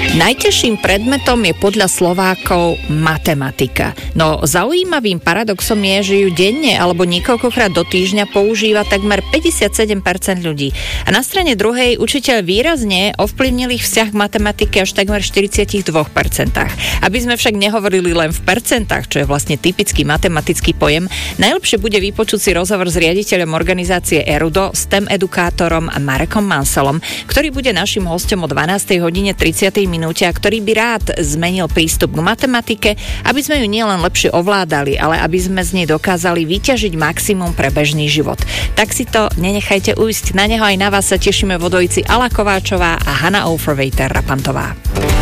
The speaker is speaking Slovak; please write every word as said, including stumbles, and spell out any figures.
Najťažším predmetom je podľa Slovákov matematika. No zaujímavým paradoxom je, že ju denne alebo niekoľkokrát do týždňa používa takmer päťdesiatsedem percent ľudí. A na strane druhej učiteľ výrazne ovplyvnil ich vzťah k matematike až takmer štyridsaťdva percent. Aby sme však nehovorili len v percentách, čo je vlastne typický matematický pojem, najlepšie bude vypočuť si rozhovor s riaditeľom organizácie Erudo, STEM edukátorom Marekom Manselom, ktorý bude našim hosťom o dvanástej hodine tridsiatej minúte a ktorý by rád zmenil prístup k matematike, aby sme ju nielen lepšie ovládali, ale aby sme z nej dokázali vyťažiť maximum pre bežný život. Tak si to nenechajte ujsť. Na neho aj na vás sa tešíme vo dvojici Ala Kováčová a Hanna Overwater Rapantová.